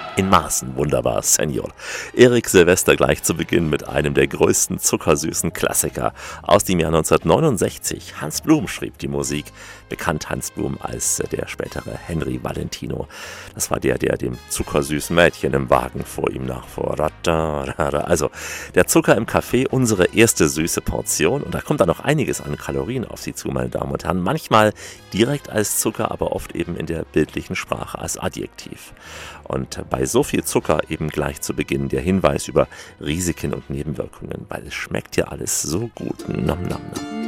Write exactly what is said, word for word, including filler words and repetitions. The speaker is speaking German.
In Maßen wunderbar, Senor. Erik Silvester gleich zu Beginn mit einem der größten zuckersüßen Klassiker aus dem Jahr neunzehnhundertneunundsechzig. Hans Blum schrieb die Musik, bekannt Hans Blum als der spätere Henry Valentino. Das war der, der dem zuckersüßen Mädchen im Wagen vor ihm nachfuhr. Also, der Zucker im Kaffee, unsere erste süße Portion. Und da kommt dann noch einiges an Kalorien auf Sie zu, meine Damen und Herren. Manchmal direkt als Zucker, aber oft eben in der bildlichen Sprache als Adjektiv. Und bei so viel Zucker eben gleich zu Beginn der Hinweis über Risiken und Nebenwirkungen, weil es schmeckt ja alles so gut. Nom, nom, nom.